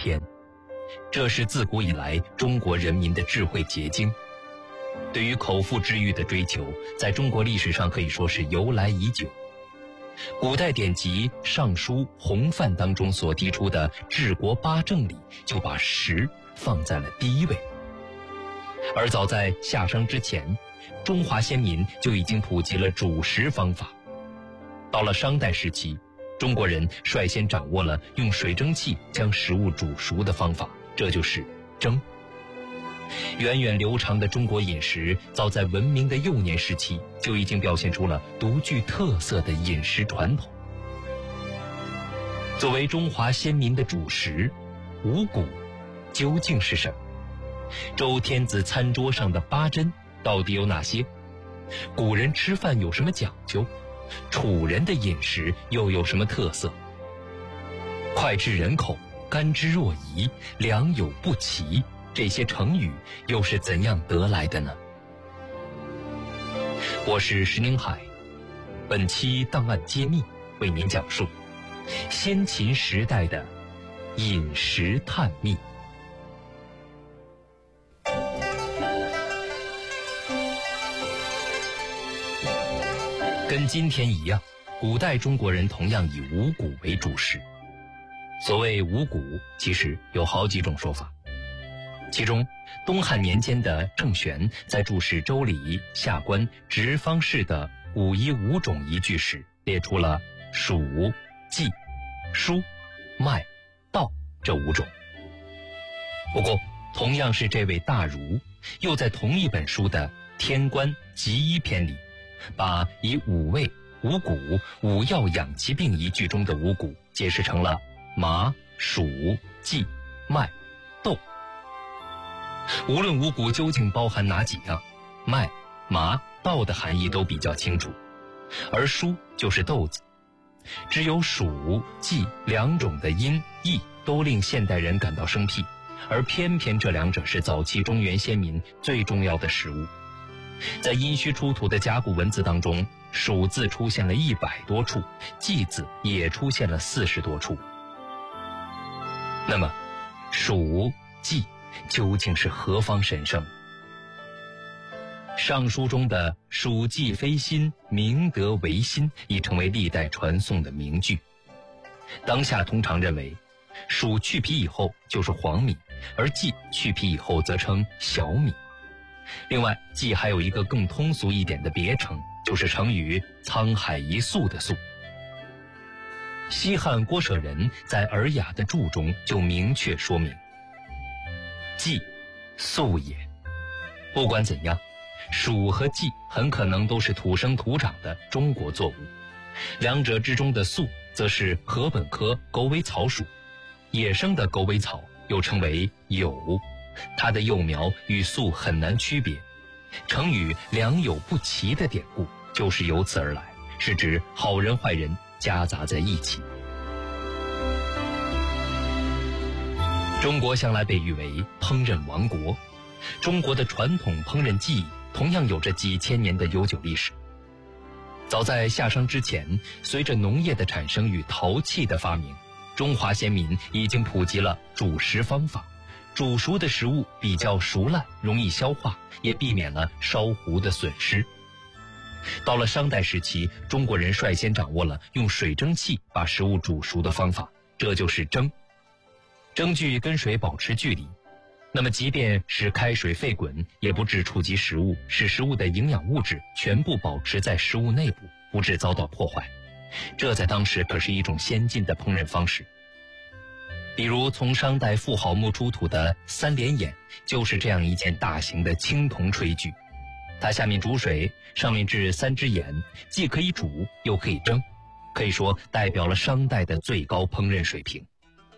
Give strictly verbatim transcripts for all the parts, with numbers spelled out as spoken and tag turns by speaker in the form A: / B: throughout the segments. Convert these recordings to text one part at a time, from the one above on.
A: 天，这是自古以来中国人民的智慧结晶。对于口腹之欲的追求，在中国历史上可以说是由来已久。古代典籍《尚书·洪范》当中所提出的治国八正里，就把食放在了第一位。而早在夏商之前，中华先民就已经普及了煮食方法。到了商代时期，中国人率先掌握了用水蒸气将食物煮熟的方法，这就是蒸。源远流长的中国饮食，早在文明的幼年时期就已经表现出了独具特色的饮食传统。作为中华先民的主食，五谷究竟是什么？周天子餐桌上的八珍到底有哪些？古人吃饭有什么讲究？楚人的饮食又有什么特色？脍炙人口、甘之若饴、良莠不齐，这些成语又是怎样得来的呢？我是石宁海，本期档案揭秘为您讲述先秦时代的饮食探秘。跟今天一样，古代中国人同样以五谷为主食。所谓五谷，其实有好几种说法。其中，东汉年间的郑玄在注释《周礼》下官直方式的五夷五种宜句时，列出了黍、稷、菽、麦、稻这五种。不过，同样是这位大儒，又在同一本书的《天官集一篇》里，把以五味、五谷、五药养其病一句中的五谷解释成了麻、黍、稷、麦、豆。无论五谷究竟包含哪几样，麦、麻、稻的含义都比较清楚，而黍就是豆子。只有黍、稷两种的音译都令现代人感到生僻，而偏偏这两者是早期中原先民最重要的食物。在殷墟出土的甲骨文字当中，黍字出现了一百多处，稷字也出现了四十多处。那么，黍、稷究竟是何方神圣？尚书中的黍稷非辛，明德为辛已成为历代传颂的名句。当下通常认为，黍去皮以后就是黄米，而稷去皮以后则称小米。另外，稷还有一个更通俗一点的别称，就是成语沧海一粟的粟。西汉郭舍人在《尔雅》的注中就明确说明，稷，粟也。不管怎样，黍和稷很可能都是土生土长的中国作物，两者之中的粟则是禾本科狗尾草属，野生的狗尾草又称为酉，它的幼苗与粟很难区别。成语良莠不齐的典故就是由此而来，是指好人坏人夹杂在一起。中国向来被誉为烹饪王国，中国的传统烹饪技艺同样有着几千年的悠久历史。早在夏商之前，随着农业的产生与陶器的发明，中华先民已经普及了煮食方法。煮熟的食物比较熟烂，容易消化，也避免了烧糊的损失。到了商代时期，中国人率先掌握了用水蒸气把食物煮熟的方法，这就是蒸。蒸具跟水保持距离，那么即便使开水沸滚，也不致触及食物，使食物的营养物质全部保持在食物内部，不致遭到破坏。这在当时可是一种先进的烹饪方式。比如从商代妇好墓出土的三连眼，就是这样一件大型的青铜炊具。它下面煮水，上面置三只眼，既可以煮又可以蒸，可以说代表了商代的最高烹饪水平。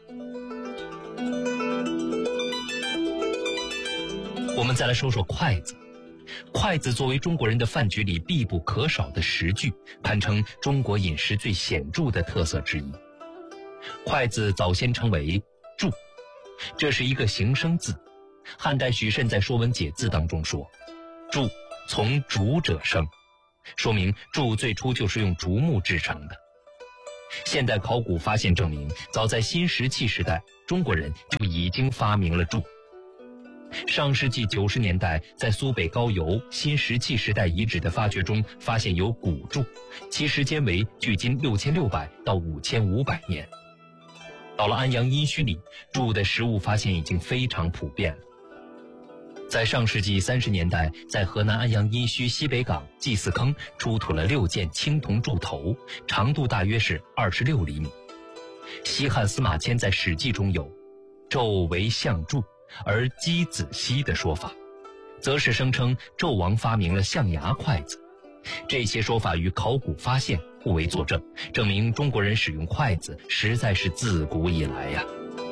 A: 我们再来说说筷子。筷子作为中国人的饭局里必不可少的食具，堪称中国饮食最显著的特色之一。筷子早先称为箸，这是一个形声字。汉代许慎在《说文解字》当中说，箸从竹者生，说明箸最初就是用竹木制成的。现代考古发现证明，早在新石器时代， 中国人就已经发明了铸。上世纪九十年代，在苏北高邮新石器时代遗址的发掘中，发现有古铸，其时间为距今六千六百到五千五百年。到了安阳殷墟里，铸的实物发现已经非常普遍了。在上世纪三十年代，在河南安阳殷墟西北港祭祀坑出土了六件青铜铸头，长度大约是二十六厘米。西汉司马迁在《史记》中有“纣为象铸，而箕子息”的说法，则是声称纣王发明了象牙筷子。这些说法与考古发现互为作证，证明中国人使用筷子实在是自古以来呀。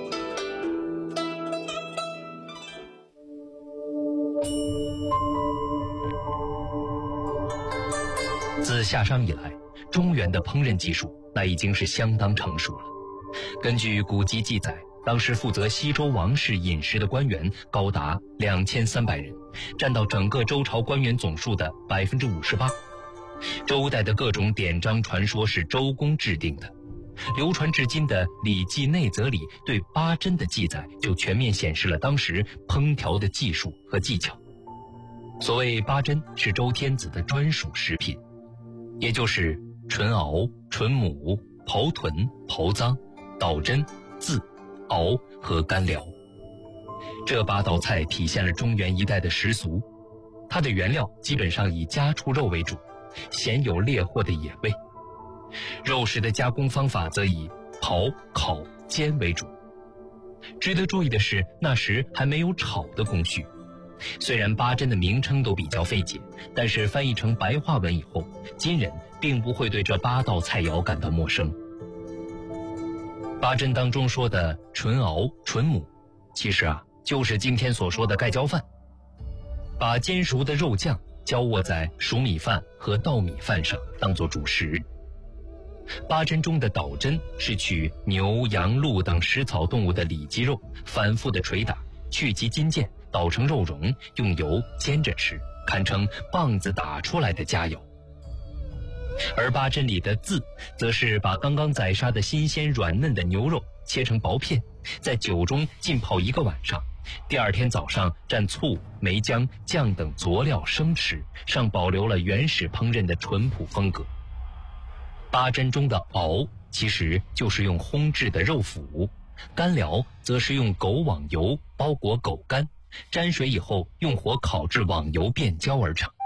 A: 自夏商以来，中原的烹饪技术那已经是相当成熟了。根据古籍记载，当时负责西周王室饮食的官员高达两千三百人，占到整个周朝官员总数的百分之五十八。周代的各种典章传说是周公制定的，流传至今的《礼记内则》里对八珍的记载，就全面显示了当时烹调的技术和技巧。所谓八珍是周天子的专属食品，也就是纯熬、纯母、刨豚、刨臧、捣针、渍、熬和干疗。这八道菜体现了中原一带的食俗，它的原料基本上以家畜肉为主，鲜有猎获的野味。肉食的加工方法则以刨、烤、煎为主。值得注意的是，那时还没有炒的工序。虽然八珍的名称都比较费解，但是翻译成白话文以后，今人并不会对这八道菜肴感到陌生。八珍当中说的纯熬、纯母，其实啊就是今天所说的盖浇饭，把煎熟的肉酱浇卧在熟米饭和稻米饭上当作主食。八珍中的捣针是取牛、羊、鹿等食草动物的里脊肉，反复的捶打，去其筋腱，捣成肉蓉，用油煎着吃，堪称棒子打出来的佳肴。而八珍里的渍，则是把刚刚宰杀的新鲜软嫩的牛肉切成薄片，在酒中浸泡一个晚上，第二天早上蘸醋、梅浆、酱等佐料生吃，尚保留了原始烹饪的淳朴风格。八珍中的熬，其实就是用烘制的肉脯，干疗则是用狗网油包裹狗肝，沾水以后用火烤至网油变焦而成。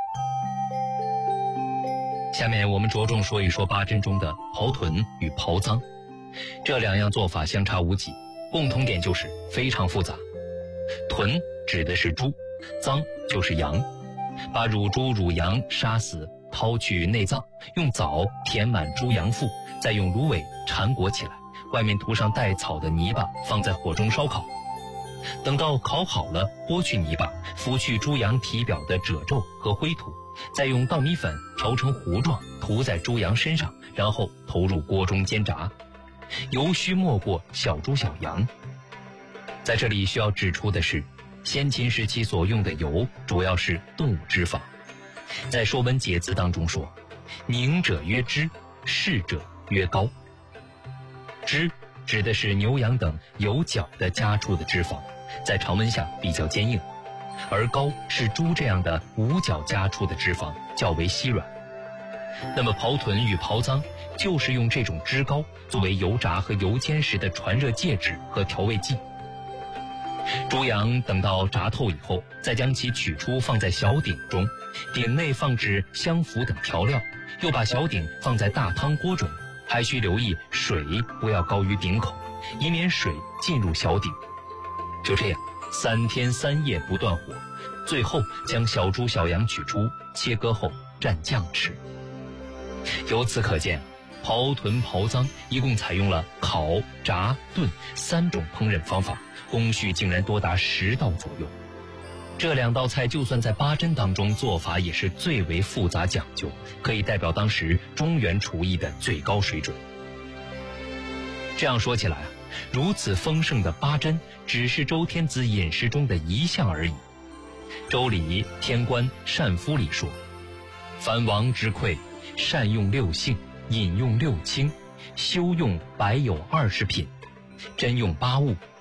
A: 下面我们着重说一说八珍中的刨豚与刨臧，这两样做法相差无几，共同点就是非常复杂。豚指的是猪，臧就是羊，把乳猪、乳羊杀死，掏去内脏，用枣填满猪羊腹，再用芦苇缠裹起来，外面涂上带草的泥巴，放在火中烧烤。等到烤好了，剥去泥巴，拂去猪羊体表的褶皱和灰土，再用稻米粉调成糊状，涂在猪羊身上，然后投入锅中煎炸。油须没过小猪小羊。在这里需要指出的是，先秦时期所用的油主要是动物脂肪。在《说文解字》当中说，凝者曰脂，逝者曰膏。脂指的是牛羊等有角的家畜的脂肪，在常温下比较坚硬，而膏是猪这样的无角家畜的脂肪，较为稀软。那么刨豚与刨臧就是用这种脂膏作为油炸和油煎时的传热介质和调味剂。猪羊等到炸透以后，再将其取出放在小鼎中，鼎内放置香麸等调料，又把小鼎放在大汤锅中，还需留意水不要高于鼎口，以免水进入小鼎。就这样三天三夜不断火，最后将小猪小羊取出，切割后蘸酱吃。由此可见，刨豚刨臧一共采用了烤、炸、炖三种烹饪方法，工序竟然多达十道左右。这两道菜就算在八珍当中，做法也是最为复杂讲究，可以代表当时中原厨艺的最高水准。这样说起来啊，如此丰盛的八珍只是周天子饮食中的一项而已。周礼天官善夫里说，凡王之馈，善用六性，饮用六清，修用百有二十品，珍用八物，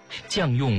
A: 将用